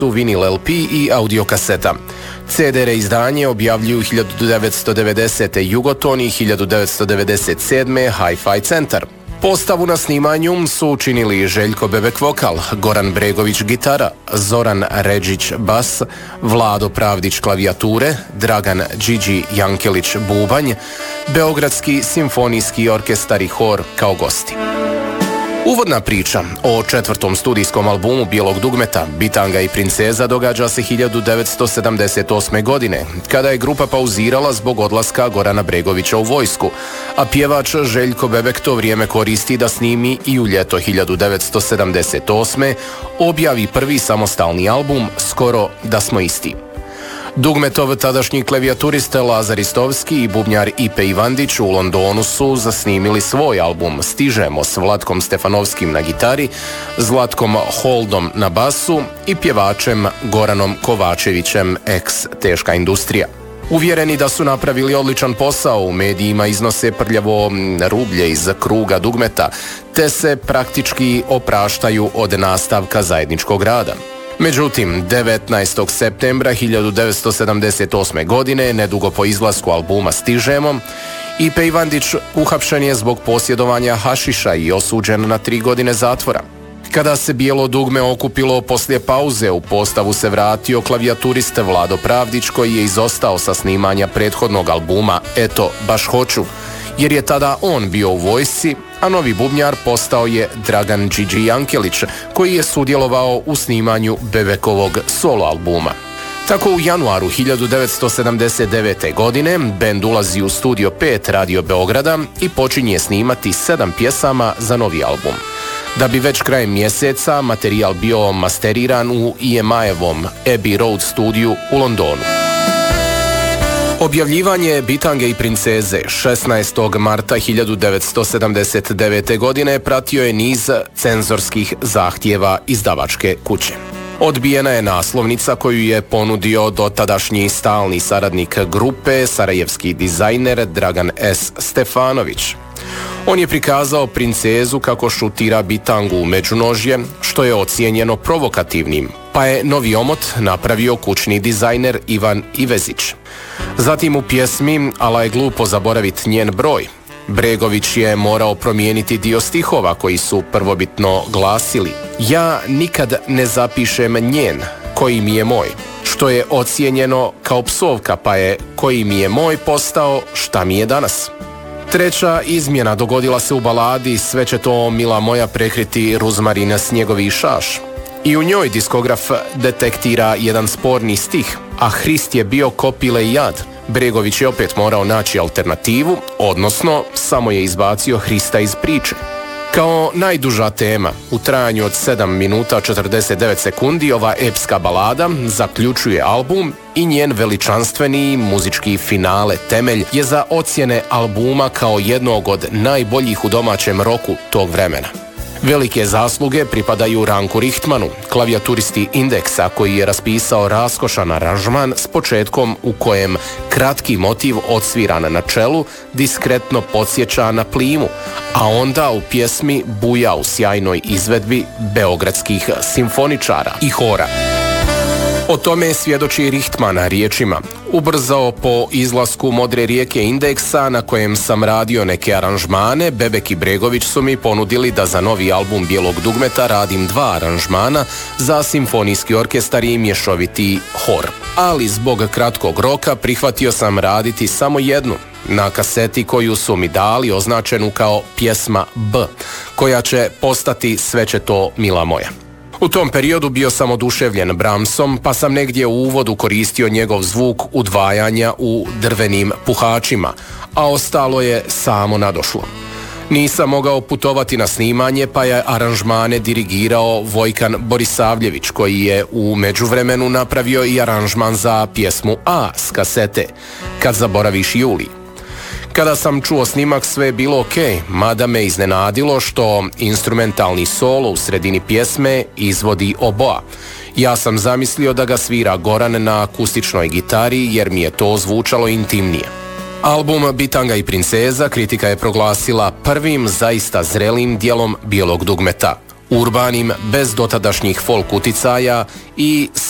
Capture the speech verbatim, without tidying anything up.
vinil L P i audiokaseta. C D reizdanje objavljuju hiljadu devetsto devedesete. Jugoton i hiljadu devetsto devedeset sedme. Hi-Fi centar. Postavu na snimanju su učinili Željko Bebek vokal, Goran Bregović gitara, Zoran Ređić bas, Vlado Pravdić klavijature, Dragan Điđi Jankelić bubanj, Beogradski simfonijski orkestar i hor kao gosti. Uvodna priča o četvrtom studijskom albumu Bijelog dugmeta, Bitanga i princeza događa se hiljadu devetsto sedamdeset osme. godine, kada je grupa pauzirala zbog odlaska Gorana Bregovića u vojsku, a pjevač Željko Bebek to vrijeme koristi da snimi i u ljeto hiljadu devetsto sedamdeset osme. objavi prvi samostalni album Skoro da smo isti. Dugmetov tadašnji klavijaturist Lazar Istovski i bubnjar Ipe Ivandić u Londonu su zasnimili svoj album Stižemo s Vlatkom Stefanovskim na gitari, Zlatkom Holdom na basu i pjevačem Goranom Kovačevićem ex Teška industrija. Uvjereni da su napravili odličan posao, u medijima iznose prljavo rublje iz kruga dugmeta, te se praktički opraštaju od nastavka zajedničkog rada. Međutim, devetnaestog septembra hiljadu devetsto sedamdeset osme. godine, nedugo po izlasku albuma Stižemo, Ipe Ivandić uhapšen je zbog posjedovanja hašiša i osuđen na tri godine zatvora. Kada se Bijelo dugme okupilo poslije pauze, u postavu se vratio klavijaturist Vlado Pravdić, koji je izostao sa snimanja prethodnog albuma Eto, baš hoću, jer je tada on bio u vojsci, a novi bubnjar postao je Dragan Điđi Jankelić, koji je sudjelovao u snimanju Bebekovog solo albuma. Tako u januaru hiljadu devetsto sedamdeset devete. godine bend ulazi u Studio pet Radio Beograda i počinje snimati sedam pjesama za novi album, da bi već krajem mjeseca materijal bio masteriran u E M I-evom Abbey Road studiju u Londonu. Objavljivanje Bitange i princeze šesnaestog marta hiljadu devetsto sedamdeset devete. godine pratio je niz cenzorskih zahtjeva izdavačke kuće. Odbijena je naslovnica koju je ponudio dotadašnji stalni saradnik grupe, sarajevski dizajner Dragan S. Stefanović. On je prikazao princezu kako šutira bitangu u međunožje, što je ocijenjeno provokativnim, pa je novi omot napravio kućni dizajner Ivan Ivezić. Zatim u pjesmi "Ala je glupo zaboravit njen broj", Bregović je morao promijeniti dio stihova koji su prvobitno glasili "Ja nikad ne zapišem njen, koji mi je moj", što je ocijenjeno kao psovka, pa je "koji mi je moj" postao "šta mi je danas". Treća izmjena dogodila se u baladi "Sve će to mila moja prekriti ruzmarina snjegovi šaš", i u njoj diskograf detektira jedan sporni stih, a Hrist je bio kopile i jad. Bregović je opet morao naći alternativu, odnosno samo je izbacio Hrista iz priče. Kao najduža tema, u trajanju od sedam minuta četrdeset devet sekundi, ova epska balada zaključuje album i njen veličanstveni muzički finale temelj je za ocjene albuma kao jednog od najboljih u domaćem roku tog vremena. Velike zasluge pripadaju Ranku Richtmanu, klavijaturisti Indeksa, koji je raspisao raskošan aranžman s početkom u kojem kratki motiv odsviran na čelu diskretno podsjeća na plimu, a onda u pjesmi buja u sjajnoj izvedbi beogradskih simfoničara i hora. O tome svjedoči Richtman riječima: "Ubrzao po izlasku Modre rijeke Indeksa, na kojem sam radio neke aranžmane, Bebek i Bregović su mi ponudili da za novi album Bijelog dugmeta radim dva aranžmana za simfonijski orkestar i mješoviti hor. Ali zbog kratkog roka prihvatio sam raditi samo jednu, na kaseti koju su mi dali označenu kao pjesma B, koja će postati Sve će to mila moja." U tom periodu bio sam oduševljen Brahmsom, pa sam negdje u uvodu koristio njegov zvuk udvajanja u drvenim puhačima, a ostalo je samo nadošlo. Nisam mogao putovati na snimanje, pa je aranžmane dirigirao Vojkan Borisavljević, koji je u međuvremenu napravio i aranžman za pjesmu A s kasete Kad zaboraviš Juli. Kada sam čuo snimak, sve je bilo ok, mada me iznenadilo što instrumentalni solo u sredini pjesme izvodi oboa. Ja sam zamislio da ga svira Goran na akustičnoj gitari, jer mi je to zvučalo intimnije. Album Bitanga i princeza kritika je proglasila prvim zaista zrelim dijelom Bijelog dugmeta, urbanim, bez dotadašnjih folk uticaja i